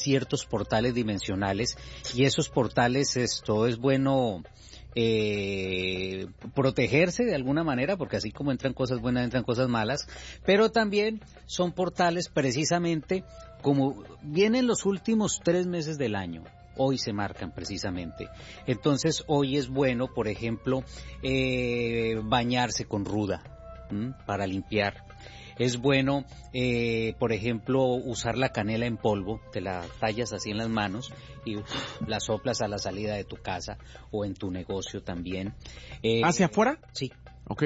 ciertos portales dimensionales, y esos portales, esto es bueno protegerse de alguna manera, porque así como entran cosas buenas, entran cosas malas, pero también son portales precisamente como vienen los últimos 3 meses del año. Hoy se marcan precisamente. Entonces hoy es bueno, por ejemplo, bañarse con ruda para limpiar. Es bueno, por ejemplo, usar la canela en polvo, te la tallas así en las manos y la soplas a la salida de tu casa o en tu negocio también. ¿Hacia afuera? Sí. Ok.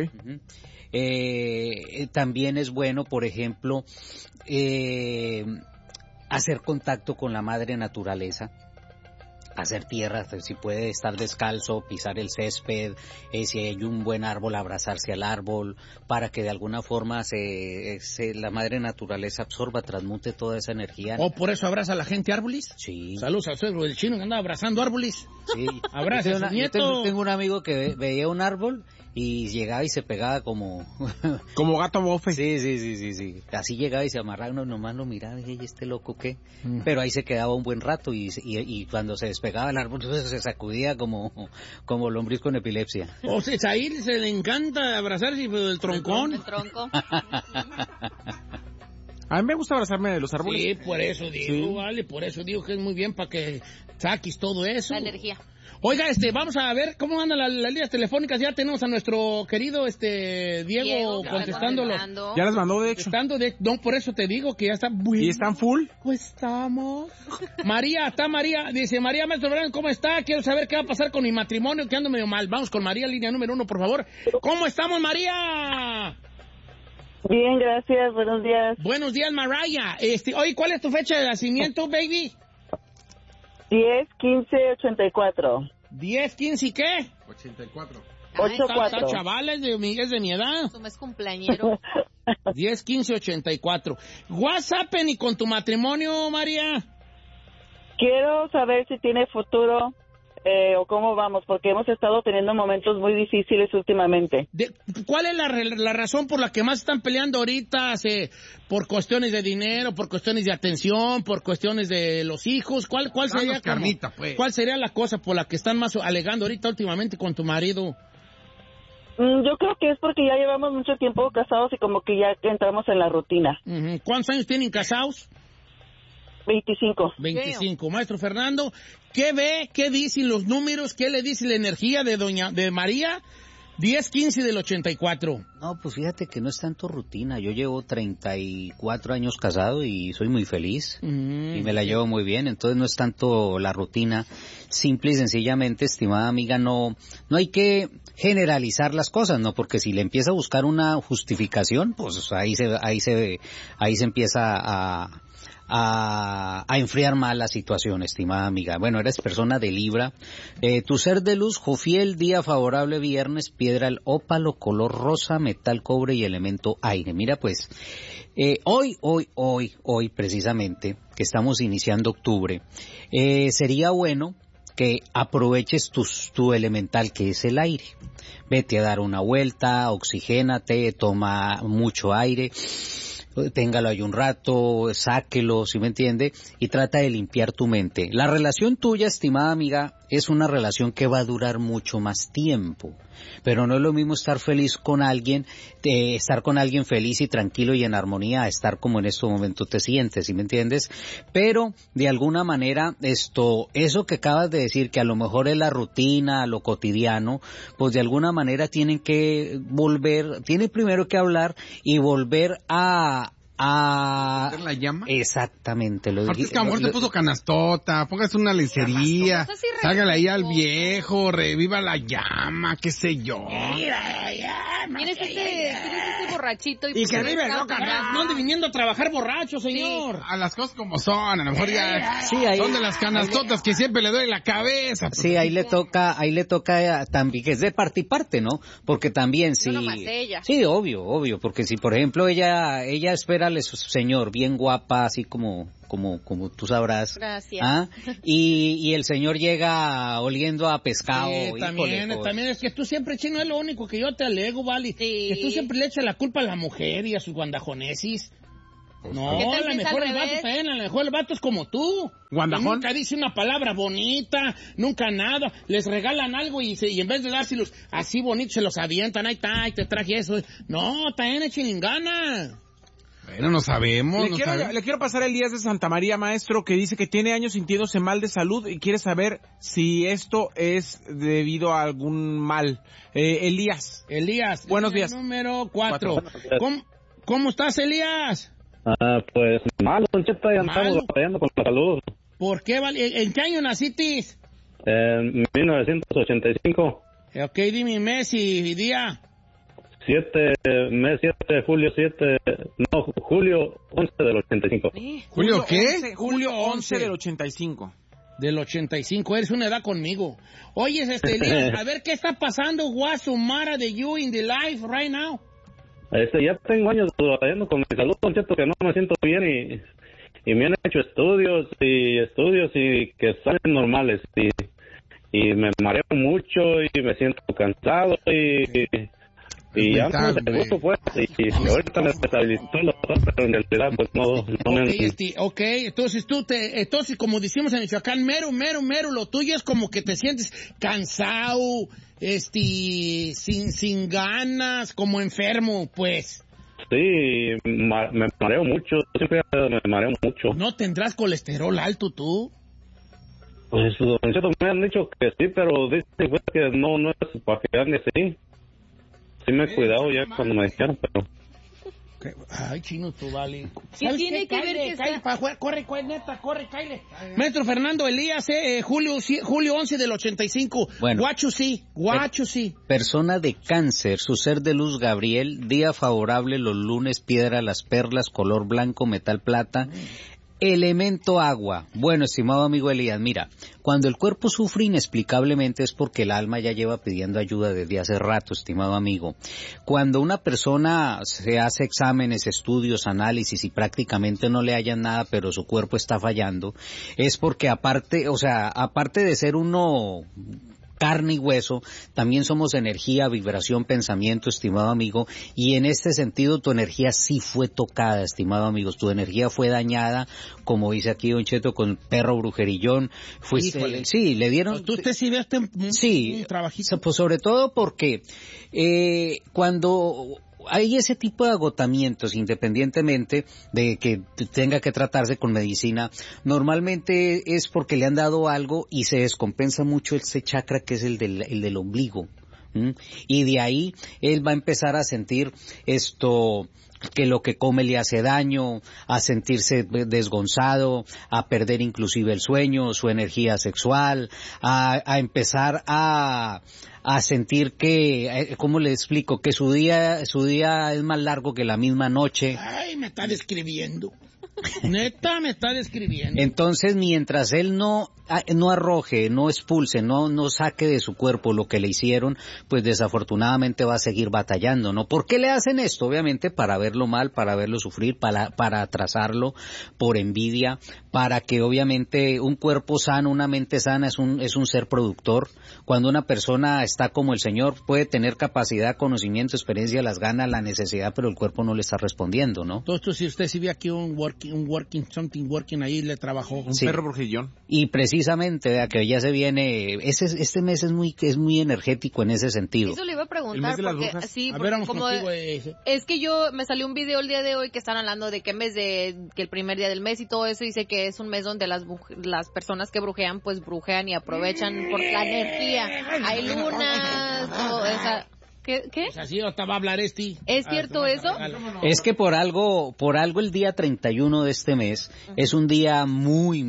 También es bueno, por ejemplo, hacer contacto con la madre naturaleza. Hacer tierra, si puede estar descalzo, pisar el césped, si hay un buen árbol, abrazarse al árbol, para que de alguna forma la madre naturaleza absorba, transmute toda esa energía. ¿Por eso abraza a la gente árboles? Sí. Saludos al suegro del chino que anda abrazando árboles. Sí. Abraza a su nieto. Yo tengo un amigo que veía un árbol y llegaba y se pegaba como... como gato bofe. Sí. Así llegaba y se amarraba, uno nomás lo miraba y dije, ¿este loco qué? Pero ahí se quedaba un buen rato y cuando se despegaba el árbol se sacudía como lombriz con epilepsia. O sea, a él se le encanta abrazarse del troncón. El tronco. A mí me gusta abrazarme de los árboles. Sí, por eso digo, vale, por eso digo que es muy bien para que saques todo eso. La energía. Oiga, vamos a ver cómo andan las líneas telefónicas. Ya tenemos a nuestro querido Diego contestándolo. Ya las mandó, de hecho. No, por eso te digo que ya está muy... ¿Y están full? Pues estamos. María, dice María Maestro Brand, ¿cómo está? Quiero saber qué va a pasar con mi matrimonio, que ando medio mal. Vamos con María, línea número 1, por favor. ¿Cómo estamos, María? Bien, gracias, buenos días. Buenos días, Mariah. Oye, ¿cuál es tu fecha de nacimiento, baby? 10-15-84. 10-15 ¿y qué? 84. 84. Chaval, es de mi edad. Tu mes cumpleañero. 10-15-84. WhatsApp y con tu matrimonio, María. Quiero saber si tiene futuro o cómo vamos, porque hemos estado teniendo momentos muy difíciles últimamente. ¿Cuál es la razón por la que más están peleando ahorita? ¿Por cuestiones de dinero, por cuestiones de atención, por cuestiones de los hijos? ¿Cuál sería carnita, pues? ¿Cuál sería la cosa por la que están más alegando ahorita últimamente con tu marido? Yo creo que es porque ya llevamos mucho tiempo casados y como que ya entramos en la rutina. ¿Cuántos años tienen casados? 25. Maestro Fernando, ¿qué ve? ¿Qué dicen los números? ¿Qué le dice la energía de María? 10-15 del 84. No, pues fíjate que no es tanto rutina. Yo llevo 34 años casado y soy muy feliz. Y me la llevo muy bien. Entonces no es tanto la rutina. Simple y sencillamente, estimada amiga, no hay que generalizar las cosas, ¿no? Porque si le empieza a buscar una justificación, pues ahí se empieza a enfriar más la situación, estimada amiga. Bueno, eres persona de Libra. Tu ser de luz, Jofiel, día favorable viernes, piedra el ópalo, color rosa, metal cobre y elemento aire. Mira pues, hoy precisamente, que estamos iniciando octubre, sería bueno que aproveches tu elemental, que es el aire. Vete a dar una vuelta, oxigénate, toma mucho aire, téngalo ahí un rato, sáquelo, ¿sí me entiende? Y trata de limpiar tu mente. La relación tuya, estimada amiga, es una relación que va a durar mucho más tiempo. Pero no es lo mismo estar feliz con alguien, estar con alguien feliz y tranquilo y en armonía, a estar como en este momento te sientes, ¿sí me entiendes? Pero, de alguna manera, eso que acabas de decir, que a lo mejor es la rutina, lo cotidiano, pues de alguna manera tienen primero que hablar y volver a ¿la llama? Exactamente. Porque es que a lo mejor te puso canastota, póngase una lencería, hágale ahí al viejo, reviva la llama, qué sé yo. Tienes este borrachito y que vive loca, no ande viniendo a trabajar borracho, señor. Sí. A las cosas como son, a lo mejor ya son de las canastotas que siempre le duele la cabeza. Pues. Sí, ahí le toca también, que es de parte y parte, ¿no? Porque también sí. No nomás ella. Sí, obvio, porque si por ejemplo ella espera a su señor bien guapa, así como tú sabrás. Gracias. ¿Ah? Y el señor llega oliendo a pescado. Sí, también es que tú siempre, chino, es lo único que yo te alego, vale. Sí. Que tú siempre le echas la culpa a la mujer y a sus guandajonesis. No, a lo mejor el vato también, a lo mejor el vato es como tú. ¿Guandajón? Nunca dice una palabra bonita, nunca nada. Les regalan algo y en vez de dárselos así bonitos, se los avientan. Ahí está, te traje eso. No, también echen ganas. Bueno, no sabemos. Le quiero pasar a Elías de Santa María, maestro, que dice que tiene años sintiéndose mal de salud y quiere saber si esto es debido a algún mal. Elías, buenos días. Número 4. ¿Cómo estás, Elías? Pues malo, Don Cheto, ya estamos batallando con la salud. ¿Por qué, vale? ¿En qué año naciste? En 1985. Ok, dime mes y día. Julio 11 del 85. ¿Julio qué? Julio 11 del 85. Del 85, eres una edad conmigo. Oye, Elías, a ver qué está pasando, what's the matter de you in the life right now? Ya tengo años batallando con mi salud, Don Cheto, que no me siento bien y me han hecho estudios y que salen normales y me mareo mucho y me siento cansado y ya no me gusto, pues, y ahorita me estabilizó el doctor, pero en realidad pues no me... Ok, entonces como decimos en Michoacán, mero, lo tuyo es como que te sientes cansado, sin ganas, como enfermo, pues. Sí, me mareo mucho, siempre me mareo mucho. ¿No tendrás colesterol alto tú? Pues, Don Cheto, me han dicho que sí, pero dicen que no es para que ande así. Sí me he cuidado ya cuando me dijeron, pero... Ay, chino, tú vale. ¿Qué tiene que ver que está? Corre, cáile. Maestro Fernando Elías, julio 11 del 85. Bueno. Guacho sí. Persona de Cáncer, su ser de luz Gabriel, día favorable los lunes, piedra las perlas, color blanco, metal plata. Elemento agua. Bueno, estimado amigo Elías, mira, cuando el cuerpo sufre inexplicablemente es porque el alma ya lleva pidiendo ayuda desde hace rato, estimado amigo. Cuando una persona se hace exámenes, estudios, análisis y prácticamente no le hallan nada, pero su cuerpo está fallando, es porque aparte de ser uno carne y hueso, también somos energía, vibración, pensamiento, estimado amigo, y en este sentido tu energía sí fue tocada, estimado amigo, tu energía fue dañada, como dice aquí Don Cheto, con el perro brujerillón, sí, le dieron... ¿Usted sí ve un trabajito? Pues sobre todo porque cuando... hay ese tipo de agotamientos, independientemente de que tenga que tratarse con medicina, normalmente es porque le han dado algo y se descompensa mucho ese chakra que es el del ombligo. Y de ahí él va a empezar a sentir que lo que come le hace daño, a sentirse desgonzado, a perder inclusive el sueño, su energía sexual, a empezar a sentir que, ¿cómo le explico? Que su día es más largo que la misma noche. Ay, me está describiendo. Neta, me está describiendo. Entonces, mientras él no arroje, no expulse, no saque de su cuerpo lo que le hicieron, pues desafortunadamente va a seguir batallando, ¿no? ¿Por qué le hacen esto? Obviamente para verlo mal, para verlo sufrir, para atrasarlo, por envidia, para que obviamente un cuerpo sano, una mente sana es un ser productor. Cuando una persona está como el Señor, puede tener capacidad, conocimiento, experiencia, las ganas, la necesidad, pero el cuerpo no le está respondiendo, ¿no? Todo esto, si usted sí ve aquí un working, ahí le trabajó. Un perro brujillón. Y precisamente, vea que ya se viene, este mes es muy energético en ese sentido. Eso le iba a preguntar, porque sí, vamos como contigo, es que me salió un video el día de hoy que están hablando de que el primer día del mes y todo eso, dice que es un mes donde las personas que brujean, pues brujean y aprovechan por la energía. Hay lunas, o esa... ¿Qué? Pues así hasta va a hablar ¿Es cierto eso? Es que por algo el día 31 de este mes es un día muy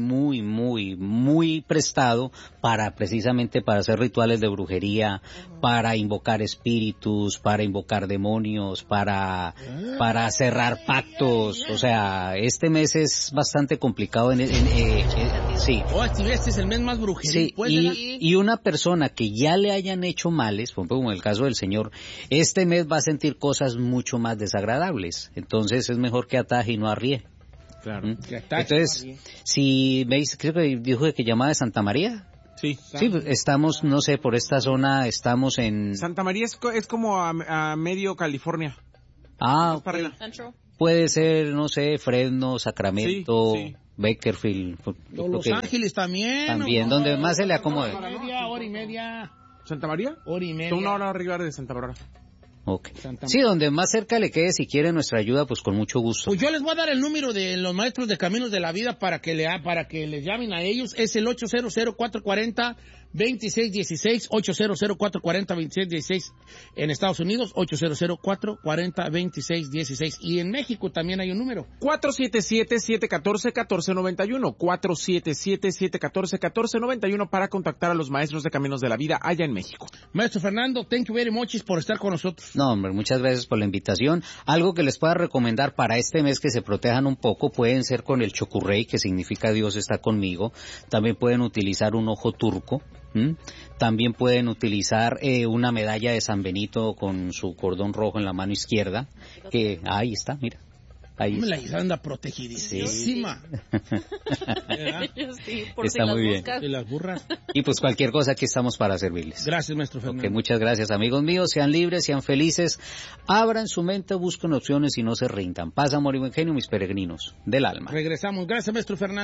prestado precisamente para hacer rituales de brujería, para invocar espíritus, para invocar demonios, para cerrar pactos. O sea, este mes es bastante complicado sí. Este es el mes más brujería. Sí, y una persona que ya le hayan hecho males, por ejemplo, como en el caso del señor, este mes va a sentir cosas mucho más desagradables. Entonces es mejor que ataje y no arríe. Claro. Entonces, si veis, creo que dijo que llamaba de Santa María. Sí, estamos, no sé, por esta zona estamos en... Santa María es como a medio California. Ah, para arriba. puede ser, no sé, Fresno, Sacramento, Sí. Bakersfield. Los Ángeles también. También, donde más se le acomode. Hora y media. ¿Santa María? Hora y media. Está 1 hora arriba de Santa Bárbara. Okay. Sí, donde más cerca le quede, si quiere nuestra ayuda, pues con mucho gusto. Pues yo les voy a dar el número de los maestros de Caminos de la Vida para que les llamen a ellos. Es el 800-440-2616, 800-440-2616 en Estados Unidos, 800-440-2616. Y en México también hay un número. 477-714-1491, 477-714-1491 para contactar a los maestros de Caminos de la Vida allá en México. Maestro Fernando, thank you very much por estar con nosotros. No, hombre, muchas gracias por la invitación. Algo que les pueda recomendar para este mes que se protejan un poco, pueden ser con el Chocurrey, que significa Dios está conmigo. También pueden utilizar un ojo turco. También pueden utilizar una medalla de San Benito con su cordón rojo en la mano izquierda. Que ahí está, mira. Ahí la anda protegidísima. Sí, por está si muy bien. Y las burras. Y pues cualquier cosa, aquí estamos para servirles. Gracias, maestro Fernando. Okay, muchas gracias, amigos míos. Sean libres, sean felices. Abran su mente, busquen opciones y no se rindan. Paz, amor y buen genio, mis peregrinos del alma. Regresamos. Gracias, maestro Fernando.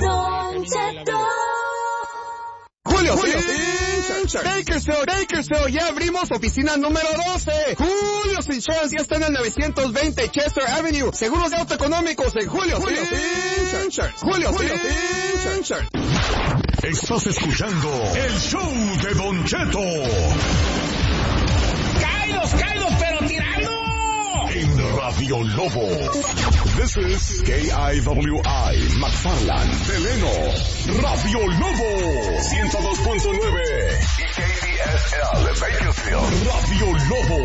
Julio Bakersfield, ya abrimos oficina número 12. Julio Insurance ya está en el 920 Chester Avenue. Seguros de auto económicos en Julio Insurance. Julio Insurance. Estás escuchando el show de Don Cheto. ¡Caídos, pero tirando! En Radio Lobo. This is KIWI, McFarland, Deleno, Radio Lobo, 102.9 y KDSL, Bakersfield, Radio Lobo,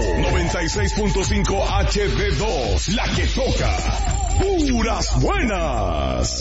96.5 HD2, la que toca, puras buenas.